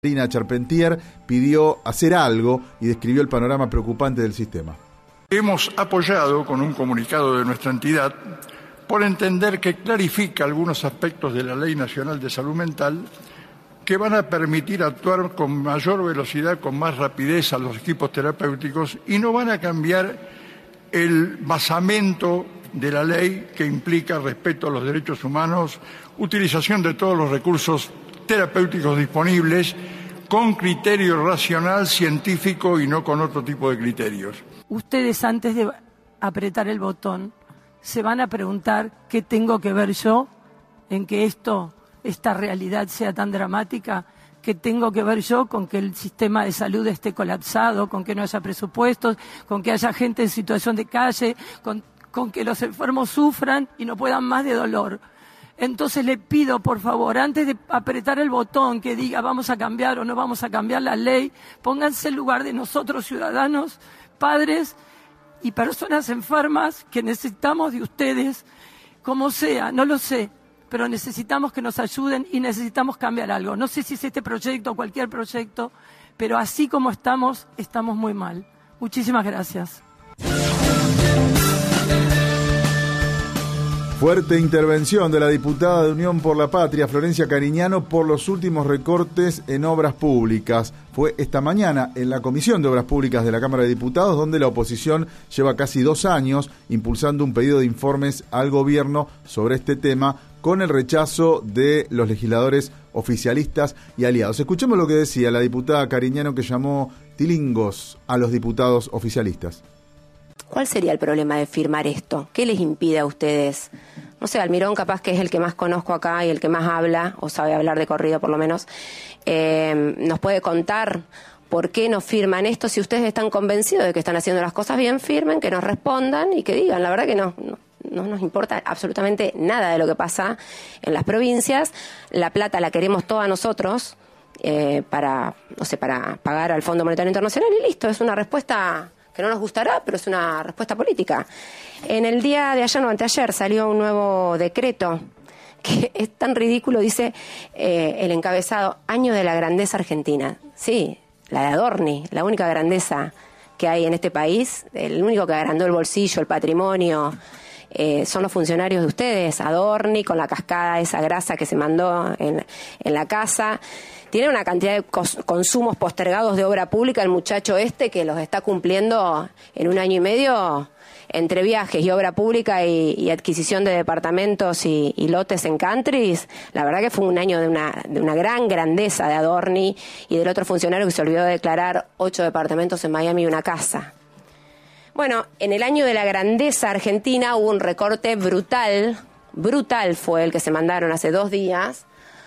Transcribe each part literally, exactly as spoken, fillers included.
Marina Charpentier pidió hacer algo y describió el panorama preocupante del sistema. Hemos apoyado con un comunicado de nuestra entidad por entender que clarifica algunos aspectos de la Ley Nacional de Salud Mental que van a permitir actuar con mayor velocidad, con más rapidez a los equipos terapéuticos y no van a cambiar el basamento de la ley que implica respeto a los derechos humanos, utilización de todos los recursos terapéuticos disponibles con criterio racional, científico y no con otro tipo de criterios. Ustedes antes de apretar el botón se van a preguntar qué tengo que ver yo en que esto, esta realidad sea tan dramática, qué tengo que ver yo con que el sistema de salud esté colapsado, con que no haya presupuestos, con que haya gente en situación de calle, con, con que los enfermos sufran y no puedan más de dolor. Entonces le pido, por favor, antes de apretar el botón que diga vamos a cambiar o no vamos a cambiar la ley, pónganse en lugar de nosotros, ciudadanos, padres y personas enfermas que necesitamos de ustedes, como sea, no lo sé, pero necesitamos que nos ayuden y necesitamos cambiar algo. No sé si es este proyecto o cualquier proyecto, pero así como estamos, estamos muy mal. Muchísimas gracias. Fuerte intervención de la diputada de Unión por la Patria, Florencia Cariñano, por los últimos recortes en obras públicas. Fue esta mañana en la Comisión de Obras Públicas de la Cámara de Diputados, donde la oposición lleva casi dos años impulsando un pedido de informes al gobierno sobre este tema, con el rechazo de los legisladores oficialistas y aliados. Escuchemos lo que decía la diputada Cariñano, que llamó tilingos a los diputados oficialistas. ¿Cuál sería el problema de firmar esto? ¿Qué les impide a ustedes? No sé, Almirón capaz que es el que más conozco acá y el que más habla, o sabe hablar de corrido por lo menos, eh, nos puede contar por qué no firman esto. Si ustedes están convencidos de que están haciendo las cosas bien, firmen, que nos respondan y que digan. La verdad que no, no, no nos importa absolutamente nada de lo que pasa en las provincias. La plata la queremos todas nosotros eh, para, no sé, para pagar al Fondo Monetario Internacional y listo, es una respuesta que no nos gustará, pero es una respuesta política. En el día de ayer, no, anteayer, salió un nuevo decreto que es tan ridículo, dice eh, el encabezado, Año de la Grandeza Argentina. Sí, la de Adorni, la única grandeza que hay en este país, el único que agrandó el bolsillo, el patrimonio, eh, son los funcionarios de ustedes, Adorni, con la cascada, esa grasa que se mandó en, en la casa. Tiene una cantidad de cos- consumos postergados de obra pública el muchacho este que los está cumpliendo en un año y medio entre viajes y obra pública y, y adquisición de departamentos y, y lotes en countries. La verdad que fue un año de una, de una gran grandeza de Adorni y del otro funcionario que se olvidó de declarar ocho departamentos en Miami y una casa. Bueno, en el año de la grandeza argentina hubo un recorte brutal, brutal fue el que se mandaron hace dos días,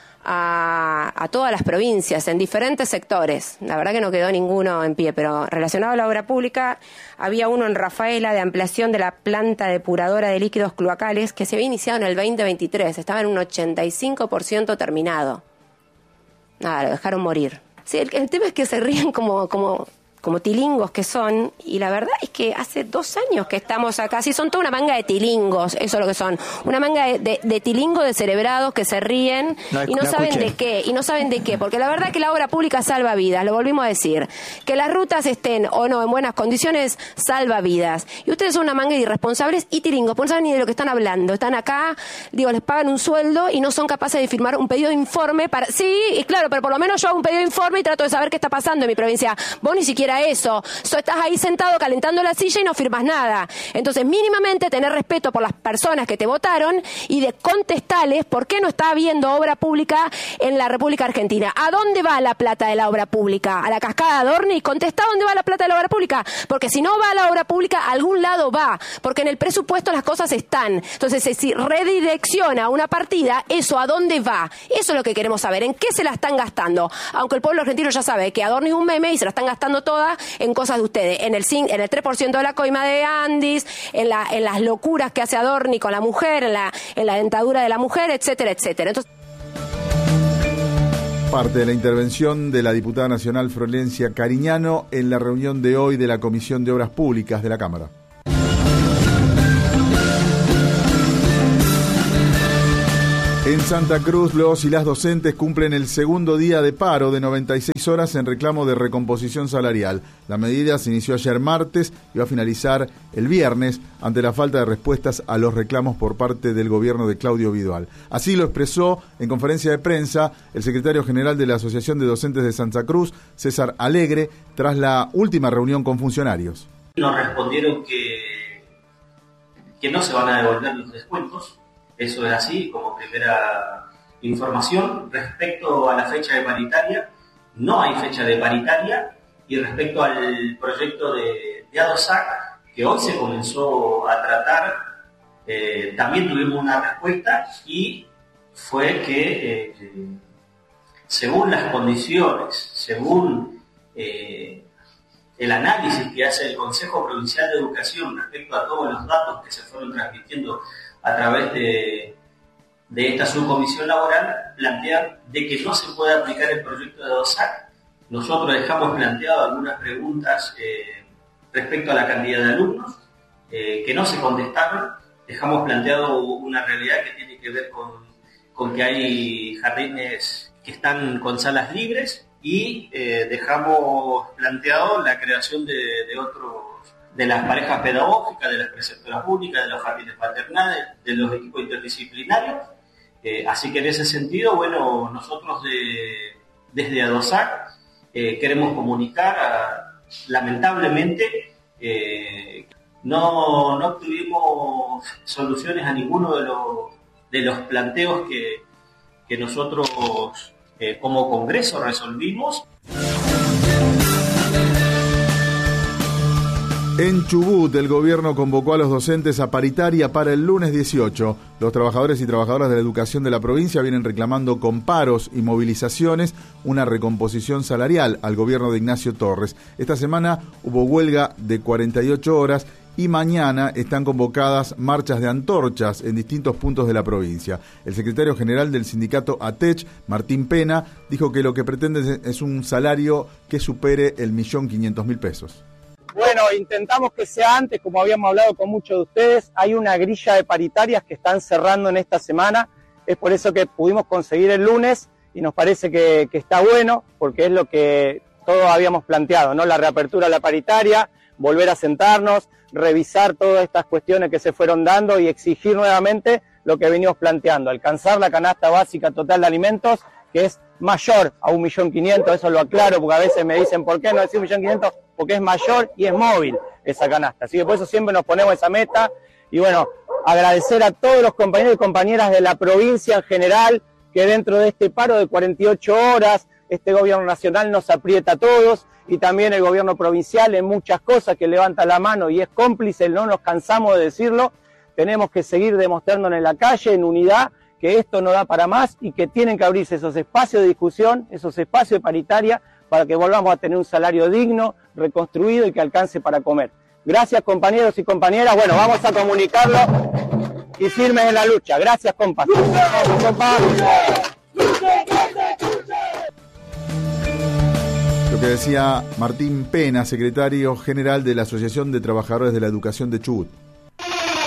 A, a todas las provincias, en diferentes sectores. La verdad que no quedó ninguno en pie, pero relacionado a la obra pública, había uno en Rafaela de ampliación de la planta depuradora de líquidos cloacales que se había iniciado en el veinte veintitrés, estaba en un ochenta y cinco por ciento terminado. Nada, lo dejaron morir. Sí, el, el tema es que se ríen como... como como tilingos que son, y la verdad es que hace dos años que estamos acá, sí, son toda una manga de tilingos, eso es lo que son, una manga de, de, de tilingos descerebrados que se ríen no, y no saben escuché. de qué, y no saben de qué, porque la verdad que la obra pública salva vidas, lo volvimos a decir, que las rutas estén o no en buenas condiciones, salva vidas, y ustedes son una manga de irresponsables y tilingos, pues no saben ni de lo que están hablando, están acá, digo, les pagan un sueldo y no son capaces de firmar un pedido de informe para, sí, y claro, pero por lo menos yo hago un pedido de informe y trato de saber qué está pasando en mi provincia, vos ni siquiera eso, so, estás ahí sentado calentando la silla y no firmas nada. Entonces, mínimamente tener respeto por las personas que te votaron y de contestarles por qué no está habiendo obra pública en la República Argentina. ¿A dónde va la plata de la obra pública? ¿A la cascada de Adorni? Contestá dónde va la plata de la obra pública, porque si no va a la obra pública, a algún lado va, porque en el presupuesto las cosas están. Entonces, si redirecciona una partida, ¿eso a dónde va? Eso es lo que queremos saber, ¿en qué se la están gastando? Aunque el pueblo argentino ya sabe que Adorni es un meme y se la están gastando toda en cosas de ustedes, en el en el tres por ciento de la coima de Andis, en la en las locuras que hace Adorni con la mujer, en la en la dentadura de la mujer, etcétera, etcétera. Entonces, parte de la intervención de la diputada nacional Florencia Cariñano en la reunión de hoy de la Comisión de Obras Públicas de la Cámara. En Santa Cruz, los y las docentes cumplen el segundo día de paro de noventa y seis horas en reclamo de recomposición salarial. La medida se inició ayer martes y va a finalizar el viernes ante la falta de respuestas a los reclamos por parte del gobierno de Claudio Vidual. Así lo expresó en conferencia de prensa el secretario general de la Asociación de Docentes de Santa Cruz, César Alegre, tras la última reunión con funcionarios. Nos respondieron que, que no se van a devolver los descuentos. Eso es así, como primera información. Respecto a la fecha de paritaria, no hay fecha de paritaria. Y respecto al proyecto de, de ADOSAC, que hoy se comenzó a tratar, eh, también tuvimos una respuesta y fue que, eh, según las condiciones, según eh, el análisis que hace el Consejo Provincial de Educación respecto a todos los datos que se fueron transmitiendo a través de, de esta subcomisión laboral, plantean de que no se puede aplicar el proyecto de ADOSAC. Nosotros dejamos planteado algunas preguntas eh, respecto a la cantidad de alumnos eh, que no se contestaron. Dejamos planteado una realidad que tiene que ver con, con que hay jardines que están con salas libres y eh, dejamos planteado la creación de, de otros de las parejas pedagógicas, de las preceptoras únicas, de los jardines paternales, de los equipos interdisciplinarios. Eh, así que en ese sentido, bueno, nosotros de, desde ADOSAC eh, queremos comunicar, a, lamentablemente, eh, no, no obtuvimos soluciones a ninguno de los, de los planteos que, que nosotros eh, como Congreso resolvimos. En Chubut, el gobierno convocó a los docentes a paritaria para el lunes dieciocho. Los trabajadores y trabajadoras de la educación de la provincia vienen reclamando con paros y movilizaciones una recomposición salarial al gobierno de Ignacio Torres. Esta semana hubo huelga de cuarenta y ocho horas y mañana están convocadas marchas de antorchas en distintos puntos de la provincia. El secretario general del sindicato ATECH, Martín Pena, dijo que lo que pretende es un salario que supere el millón quinientos mil pesos. Bueno, intentamos que sea antes, como habíamos hablado con muchos de ustedes. Hay una grilla de paritarias que están cerrando en esta semana. Es por eso que pudimos conseguir el lunes y nos parece que, que está bueno, porque es lo que todos habíamos planteado, ¿no? La reapertura de la paritaria, volver a sentarnos, revisar todas estas cuestiones que se fueron dando y exigir nuevamente lo que venimos planteando, alcanzar la canasta básica total de alimentos, que es mayor a un millón quinientos, eso lo aclaro, porque a veces me dicen, ¿por qué no decir un millón quinientos? Porque es mayor y es móvil esa canasta. Así que por eso siempre nos ponemos esa meta. Y bueno, agradecer a todos los compañeros y compañeras de la provincia en general, que dentro de este paro de cuarenta y ocho horas, este gobierno nacional nos aprieta a todos, y también el gobierno provincial en muchas cosas, que levanta la mano y es cómplice, no nos cansamos de decirlo. Tenemos que seguir demostrándonos en la calle, en unidad, que esto no da para más y que tienen que abrirse esos espacios de discusión, esos espacios de paritaria, para que volvamos a tener un salario digno, reconstruido y que alcance para comer. Gracias, compañeros y compañeras. Bueno, vamos a comunicarlo y firmes en la lucha. Gracias, compas. Compas. Lo que decía Martín Pena, secretario general de la Asociación de Trabajadores de la Educación de Chubut.